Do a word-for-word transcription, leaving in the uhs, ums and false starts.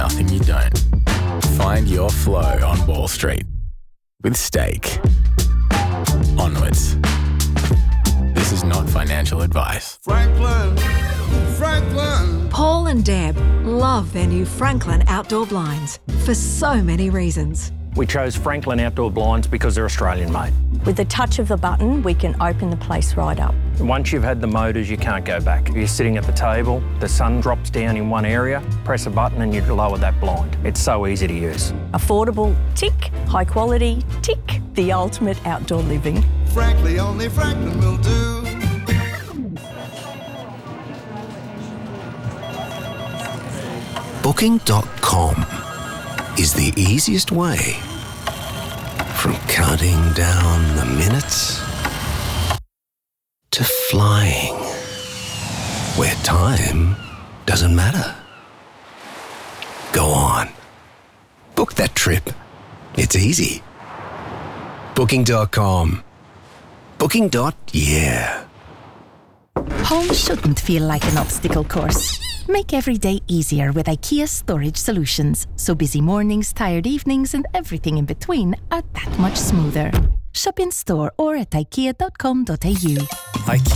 nothing you don't. Find your flow on Wall Street with Stake. Onwards. This is not financial advice. Franklin, Franklin. Paul and Deb love their new Franklin outdoor blinds for so many reasons. We chose Franklin outdoor blinds because they're Australian made. With the touch of the button, we can open the place right up. Once you've had the motors, you can't go back. You're sitting at the table, the sun drops down in one area, press a button and you lower that blind. It's so easy to use. Affordable, tick. High quality, tick. The ultimate outdoor living. Frankly, only Franklin will do. Booking dot com is the easiest way from counting down the minutes to flying where time doesn't matter. Go on. Book that trip. It's easy. Booking dot com. Booking. Yeah. Home shouldn't feel like an obstacle course. Make every day easier with IKEA Storage Solutions, so busy mornings, tired evenings and everything in between are that much smoother. Shop in store or at ikea dot com dot a u.